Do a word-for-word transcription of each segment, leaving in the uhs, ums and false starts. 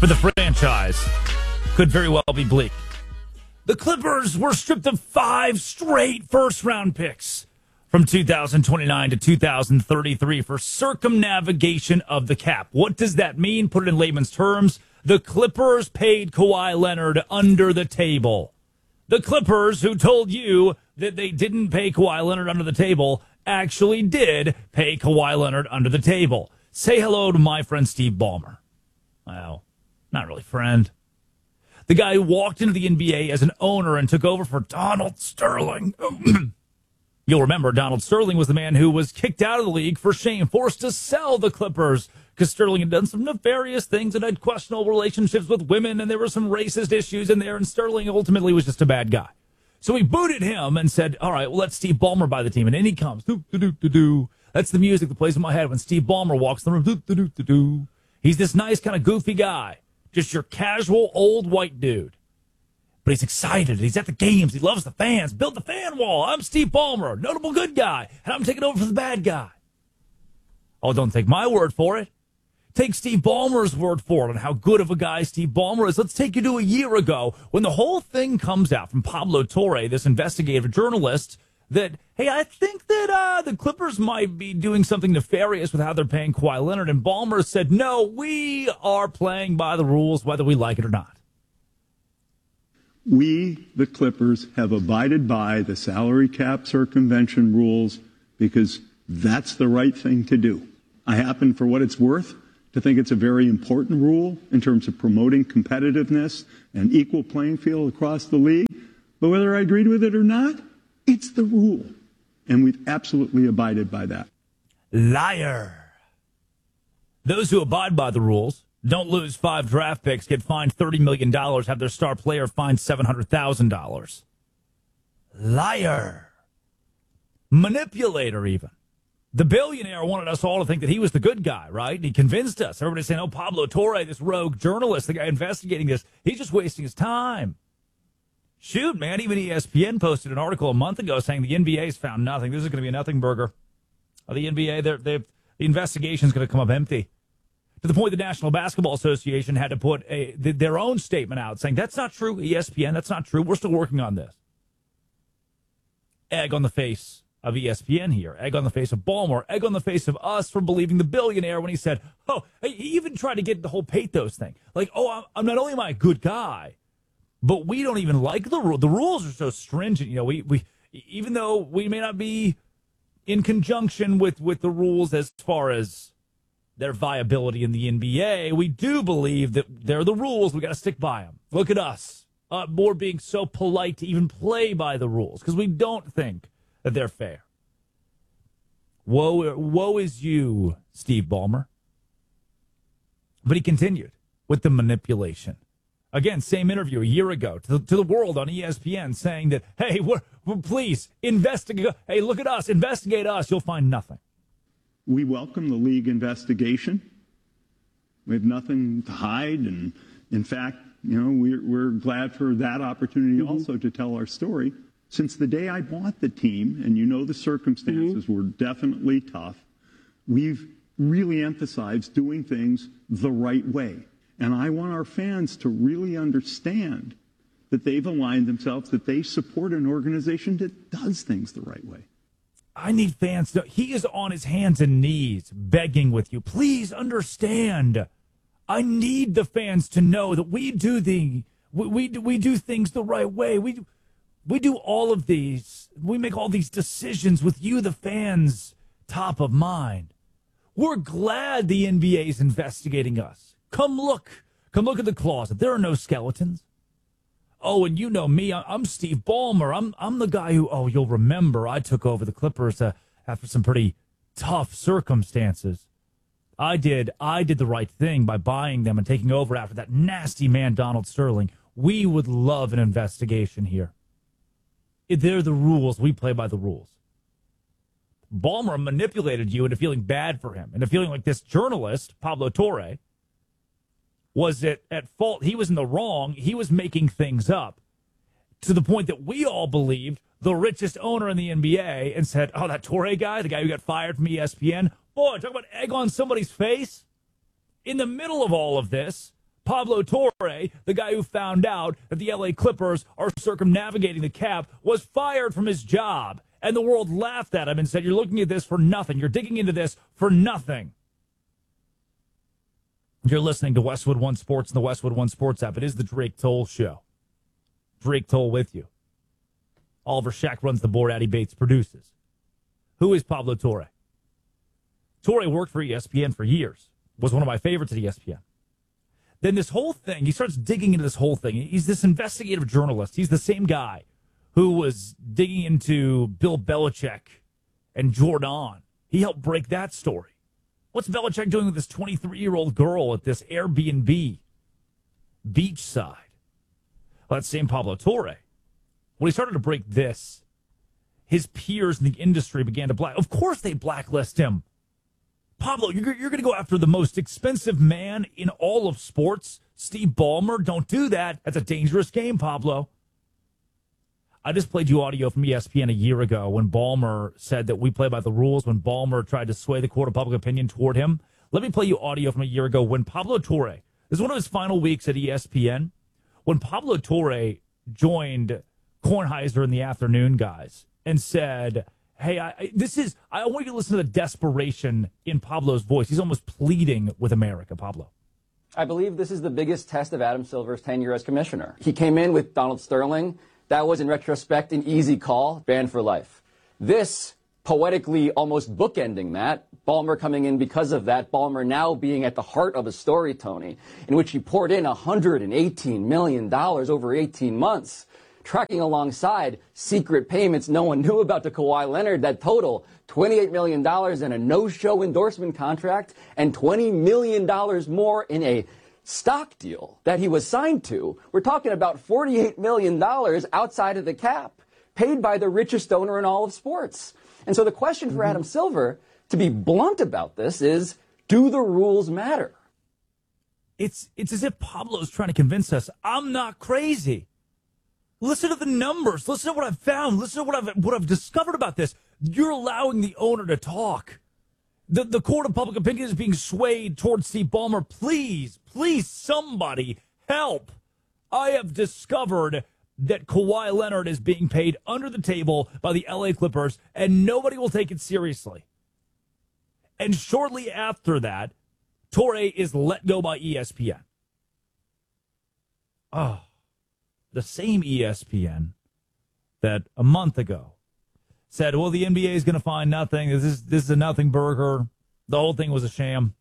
for the franchise could very well be bleak. The Clippers were stripped of five straight first-round picks from two thousand twenty-nine to two thousand thirty-three for circumnavigation of the cap. What does that mean? Put it in layman's terms. The Clippers paid Kawhi Leonard under the table. The Clippers, who told you that they didn't pay Kawhi Leonard under the table, actually did pay Kawhi Leonard under the table. Say hello to my friend Steve Ballmer. Well, not really friend. The guy who walked into the N B A as an owner and took over for Donald Sterling. You'll remember Donald Sterling was the man who was kicked out of the league for shame, forced to sell the Clippers because Sterling had done some nefarious things and had questionable relationships with women, and there were some racist issues in there, and Sterling ultimately was just a bad guy. So he booted him and said, all right, well, let Steve Ballmer buy the team. And in he comes. Doo, doo, doo, doo, doo. That's the music that plays in my head when Steve Ballmer walks in the room. Doo, doo, doo, doo, doo. He's this nice kind of goofy guy. Just your casual old white dude. But he's excited. He's at the games. He loves the fans. Build the fan wall. I'm Steve Ballmer, notable good guy, and I'm taking over for the bad guy. Oh, don't take my word for it. Take Steve Ballmer's word for it on how good of a guy Steve Ballmer is. Let's take you to a year ago when the whole thing comes out from Pablo Torre, this investigative journalist, that, hey, I think that uh, the Clippers might be doing something nefarious with how they're paying Kawhi Leonard. And Ballmer said, no, we are playing by the rules, whether we like it or not. We, the Clippers, have abided by the salary cap circumvention rules because that's the right thing to do. I happen, for what it's worth, to think it's a very important rule in terms of promoting competitiveness and equal playing field across the league. But whether I agreed with it or not, it's the rule. And we've absolutely abided by that. Liar. Those who abide by the rules don't lose five draft picks, get fined thirty million dollars, have their star player fined seven hundred thousand dollars. Liar. Manipulator, even. The billionaire wanted us all to think that he was the good guy, right? He convinced us. Everybody's saying, oh, Pablo Torre, this rogue journalist, the guy investigating this, he's just wasting his time. Shoot, man, even E S P N posted an article a month ago saying the N B A's found nothing. This is going to be a nothing burger. Oh, the N B A, they're, they're, the investigation's going to come up empty. To the point the National Basketball Association had to put a, their own statement out saying, that's not true, E S P N, that's not true. We're still working on this. Egg on the face of E S P N here. Egg on the face of Ballmer. Egg on the face of us for believing the billionaire when he said, oh, he even tried to get the whole pathos thing. Like, oh, I'm, I'm not only am I a good guy, but we don't even like the rule. The rules are so stringent. You know, we, we even though we may not be in conjunction with, with the rules as far as their viability in the N B A, we do believe that they're the rules. We got to stick by them. Look at us. Uh, more being so polite to even play by the rules because we don't think that they're fair. Woe, woe is you, Steve Ballmer. But he continued with the manipulation. Again, same interview a year ago to the, to the world on E S P N saying that, hey, we're, we're, please, investigate. Hey, look at us. Investigate us. You'll find nothing. We welcome the league investigation. We have nothing to hide. And, in fact, you know, we're, we're glad for that opportunity mm-hmm. also to tell our story. Since the day I bought the team, and you know the circumstances mm-hmm. were definitely tough, we've really emphasized doing things the right way. And I want our fans to really understand that they've aligned themselves, that they support an organization that does things the right way. I need fans to, he is on his hands and knees begging with you, please understand. I need the fans to know that we do the, we, we, we do things the right way. We, we do all of these. We make all these decisions with you, the fans, top of mind. We're glad the N B A is investigating us. Come look. Come look at the closet. There are no skeletons. Oh, and you know me. I'm Steve Ballmer. I'm I'm the guy who, oh, you'll remember I took over the Clippers uh, after some pretty tough circumstances. I did. I did the right thing by buying them and taking over after that nasty man, Donald Sterling. We would love an investigation here. They're the rules. We play by the rules. Ballmer manipulated you into feeling bad for him, into feeling like this journalist, Pablo Torre, was at, at fault. He was in the wrong. He was making things up to the point that we all believed the richest owner in the N B A and said, oh, that Torre guy, the guy who got fired from E S P N, boy, talk about egg on somebody's face. In the middle of all of this, Pablo Torre, the guy who found out that the L A Clippers are circumnavigating the cap, was fired from his job. And the world laughed at him and said, you're looking at this for nothing. You're digging into this for nothing. You're listening to Westwood One Sports and the Westwood One Sports app. It is the Drake Toll Show. Drake Toll with you. Oliver Shack runs the board. Addy Bates produces. Who is Pablo Torre? Torre worked for E S P N for years. Was one of my favorites at E S P N. Then this whole thing, he starts digging into this whole thing. He's this investigative journalist. He's the same guy who was digging into Bill Belichick and Jordan. He helped break that story. What's Belichick doing with this twenty-three-year-old girl at this Airbnb beachside? Well, that same Pablo Torre. When he started to break this, his peers in the industry began to black. Of course they blacklist him. Pablo, you're, you're going to go after the most expensive man in all of sports, Steve Ballmer. Don't do that. That's a dangerous game, Pablo. I just played you audio from E S P N a year ago when Ballmer said that we play by the rules, when Ballmer tried to sway the court of public opinion toward him. Let me play you audio from a year ago when Pablo Torre, this is one of his final weeks at E S P N, when Pablo Torre joined Kornheiser and the Afternoon guys and said, hey, I, I, this is, I want you to listen to the desperation in Pablo's voice. He's almost pleading with America, Pablo. I believe this is the biggest test of Adam Silver's tenure as commissioner. He came in with Donald Sterling. That was, in retrospect, an easy call, banned for life. This, poetically almost bookending that, Ballmer coming in because of that, Ballmer now being at the heart of a story, Tony, in which he poured in one hundred eighteen million dollars over eighteen months, tracking alongside secret payments no one knew about to Kawhi Leonard that total twenty-eight million dollars in a no-show endorsement contract and twenty million dollars more in a stock deal that he was signed to. We're talking about forty-eight million dollars outside of the cap, paid by the richest owner in all of sports. And so the question for mm-hmm. Adam Silver, to be blunt about this, is, do the rules matter? It's it's as if Pablo's trying to convince us, I'm not crazy. Listen to the numbers. Listen to what I've found. Listen to what I've what I've discovered about this. You're allowing the owner to talk. The the court of public opinion is being swayed towards Steve Ballmer. Please, please, somebody help. I have discovered that Kawhi Leonard is being paid under the table by the L A Clippers, and nobody will take it seriously. And shortly after that, Torre is let go by E S P N. Oh, the same E S P N that a month ago said, well, the N B A is going to find nothing. This is, this is a nothing burger. The whole thing was a sham.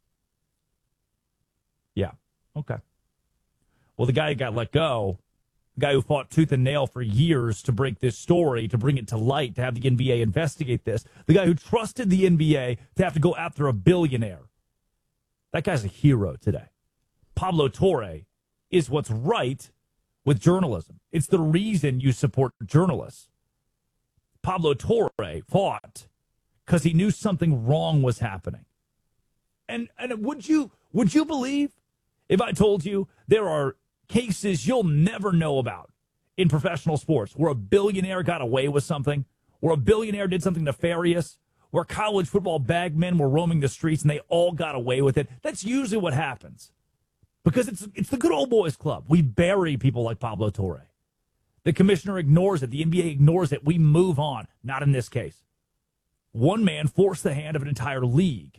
Yeah, okay. Well, the guy who got let go, the guy who fought tooth and nail for years to break this story, to bring it to light, to have the N B A investigate this, the guy who trusted the N B A to have to go after a billionaire, that guy's a hero today. Pablo Torre is what's right with journalism. It's the reason you support journalists. Pablo Torre fought because he knew something wrong was happening. And and would you would you believe if I told you there are cases you'll never know about in professional sports where a billionaire got away with something, where a billionaire did something nefarious, where college football bagmen were roaming the streets and they all got away with it? That's usually what happens. Because it's it's the good old boys club. We bury people like Pablo Torre. The commissioner ignores it. The N B A ignores it. We move on. Not in this case. One man forced the hand of an entire league.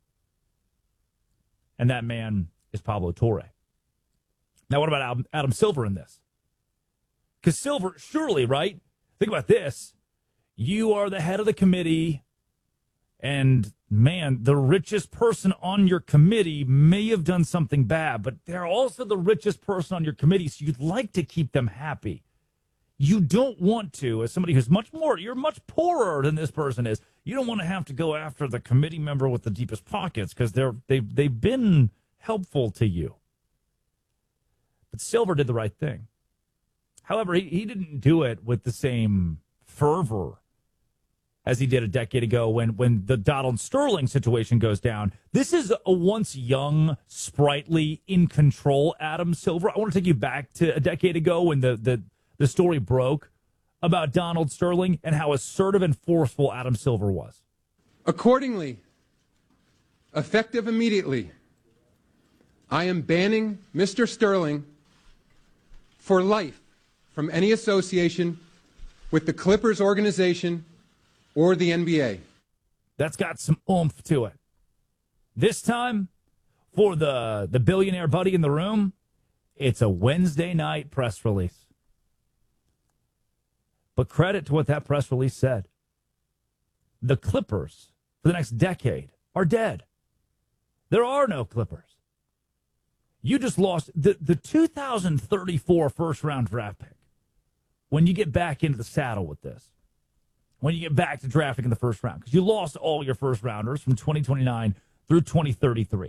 And that man is Pablo Torre. Now, what about Adam, Adam Silver in this? Because Silver, surely, right? Think about this. You are the head of the committee, and, man, the richest person on your committee may have done something bad, but they're also the richest person on your committee, so you'd like to keep them happy. You don't want to, as somebody who's much more, you're much poorer than this person is, you don't want to have to go after the committee member with the deepest pockets because they're they've, they've been helpful to you. But Silver did the right thing. However, he, he didn't do it with the same fervor as he did a decade ago when, when the Donald Sterling situation goes down. This is a once young, sprightly, in control Adam Silver. I want to take you back to a decade ago when the, the, the story broke about Donald Sterling and how assertive and forceful Adam Silver was. Accordingly, effective immediately, I am banning Mister Sterling for life from any association with the Clippers organization or the N B A. That's got some oomph to it. This time, for the, the billionaire buddy in the room, it's a Wednesday night press release. But credit to what that press release said. The Clippers, for the next decade, are dead. There are no Clippers. You just lost the, the two thousand thirty-four first-round draft pick. When you get back into the saddle with this, when you get back to drafting in the first round, because you lost all your first-rounders from twenty twenty-nine through twenty thirty-three.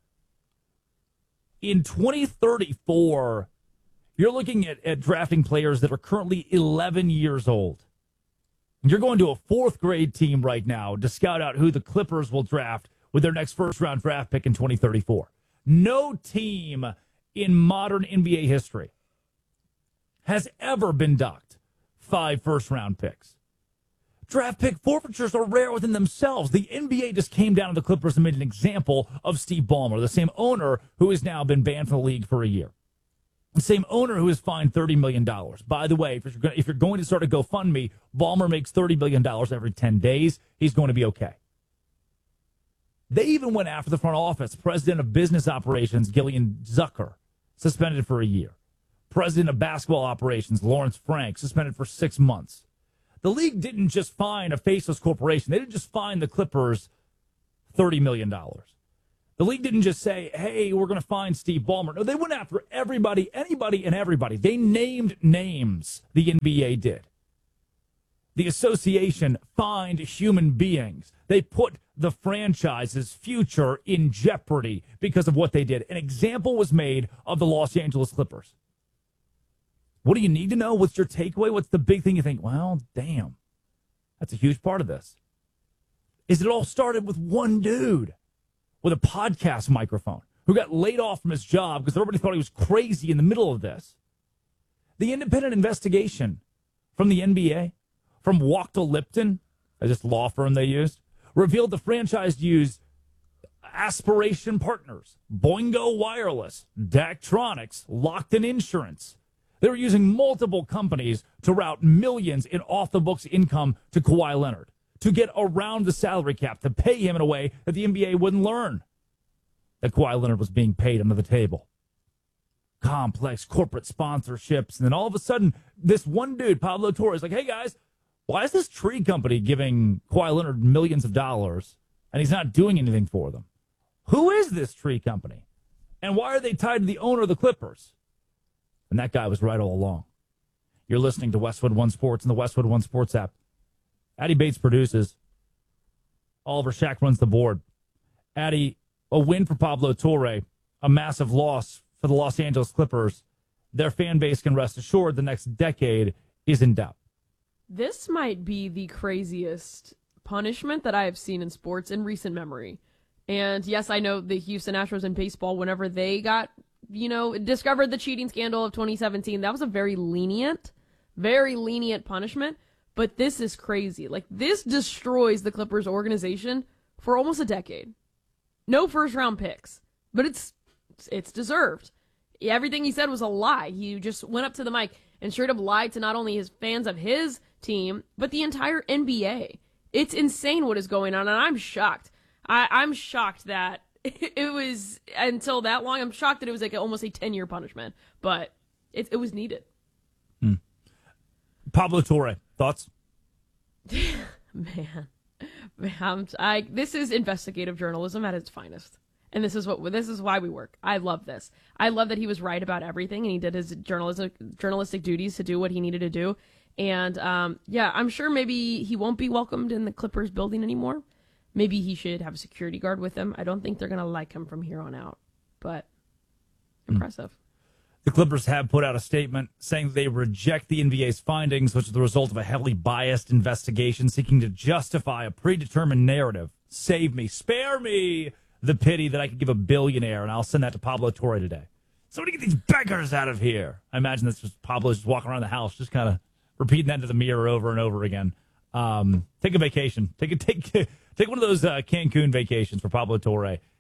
In twenty thirty-four, you're looking at, at drafting players that are currently eleven years old. You're going to a fourth-grade team right now to scout out who the Clippers will draft with their next first-round draft pick in twenty thirty-four. No team in modern N B A history has ever been docked five first-round picks. Draft pick forfeitures are rare within themselves. The N B A just came down to the Clippers and made an example of Steve Ballmer, the same owner who has now been banned from the league for a year. The same owner who is fined thirty million dollars. By the way, if you're, going, if you're going to start a GoFundMe, Ballmer makes thirty million dollars every ten days. He's going to be okay. They even went after the front office. President of Business Operations, Gillian Zucker, suspended for a year. President of Basketball Operations, Lawrence Frank, suspended for six months. The league didn't just fine a faceless corporation. They didn't just fine the Clippers thirty million dollars. The league didn't just say, hey, we're going to fine Steve Ballmer. No, they went after everybody, anybody, and everybody. They named names, the N B A did. The association fined human beings. They put the franchise's future in jeopardy because of what they did. An example was made of the Los Angeles Clippers. What do you need to know? What's your takeaway? What's the big thing you think, well, damn, that's a huge part of this? Is it all started with one dude with a podcast microphone who got laid off from his job because everybody thought he was crazy in the middle of this. The independent investigation from the N B A, from Wachtell Lipton, this law firm they used, revealed the franchise used Aspiration Partners, Boingo Wireless, Daktronics, Lockton Insurance. They were using multiple companies to route millions in off-the-books income to Kawhi Leonard, to get around the salary cap, to pay him in a way that the N B A wouldn't learn that Kawhi Leonard was being paid under the table. Complex corporate sponsorships. And then all of a sudden, this one dude, Pablo Torre, is like, hey, guys, why is this tree company giving Kawhi Leonard millions of dollars and he's not doing anything for them? Who is this tree company? And why are they tied to the owner of the Clippers? And that guy was right all along. You're listening to Westwood One Sports and the Westwood One Sports app. Addy Bates produces. Oliver Shack runs the board. Addy, a win for Pablo Torre, a massive loss for the Los Angeles Clippers. Their fan base can rest assured the next decade is in doubt. This might be the craziest punishment that I have seen in sports in recent memory. And yes, I know the Houston Astros in baseball, whenever they got, you know, discovered the cheating scandal of twenty seventeen, that was a very lenient, very lenient punishment. But this is crazy. Like, this destroys the Clippers organization for almost a decade. No first round picks, but it's it's deserved. Everything he said was a lie. He just went up to the mic and straight up lied to not only his fans of his team, but the entire N B A. It's insane what is going on, and I'm shocked. I, I'm shocked that it was, until that long, I'm shocked that it was like almost a ten-year punishment, but it, it was needed. Hmm. Pablo Torre, thoughts? Man, man I, this is investigative journalism at its finest. And this is what this is why we work. I love this. I love that he was right about everything, and he did his journalistic journalistic duties to do what he needed to do. And um, yeah, I'm sure maybe he won't be welcomed in the Clippers building anymore. Maybe he should have a security guard with him. I don't think they're gonna like him from here on out. But impressive. Mm. The Clippers have put out a statement saying they reject the N B A's findings, which is the result of a heavily biased investigation seeking to justify a predetermined narrative. Save me, spare me the pity that I could give a billionaire, and I'll send that to Pablo Torre today. Somebody get these beggars out of here. I imagine that's just Pablo's just walking around the house, just kind of repeating that to the mirror over and over again. Um, take a vacation. Take a take take one of those uh, Cancun vacations for Pablo Torre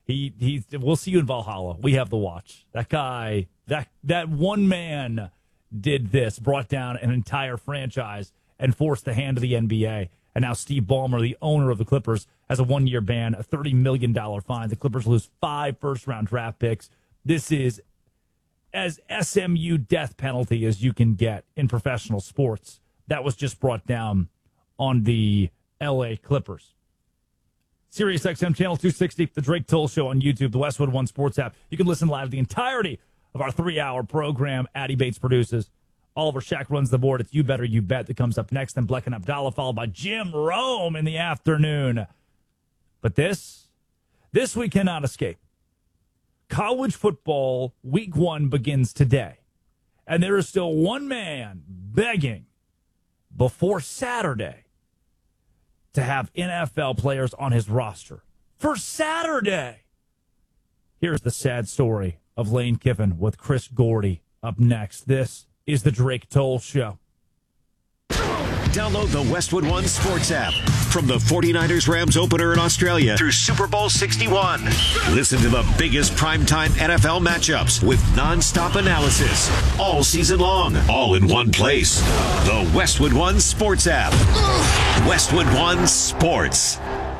He he. We'll see you in Valhalla. We have the watch. That guy. That that one man did this. Brought down an entire franchise and forced the hand of the N B A. And now Steve Ballmer, the owner of the Clippers, has a one-year ban, a thirty million dollars fine. The Clippers lose five first-round draft picks. This is as S M U death penalty as you can get in professional sports. That was just brought down on the L A Clippers. Sirius X M Channel two sixty, The Drake Toll Show on YouTube, the Westwood One Sports app. You can listen live to the entirety of our three-hour program. Addie Bates produces. Oliver Shack runs the board. It's You Better You Bet that comes up next. Then Bleck and Abdallah, followed by Jim Rome in the afternoon. But this, this we cannot escape. College football week one begins today. And there is still one man begging before Saturday to have N F L players on his roster. For Saturday! Here's the sad story of Lane Kiffin with Chris Gordy up next. This is the Drake Toll Show. Download the Westwood One Sports app from the 49ers Rams opener in Australia through Super Bowl sixty-one. Listen to the biggest primetime N F L matchups with nonstop analysis all season long, all in one place. The Westwood One Sports app. Westwood One Sports.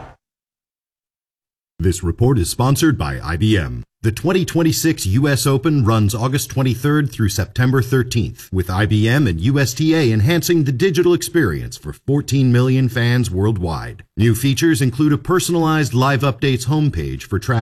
This report is sponsored by I B M. The twenty twenty-six U S Open runs August twenty-third through September thirteenth, with I B M and U S T A enhancing the digital experience for fourteen million fans worldwide. New features include a personalized live updates homepage for track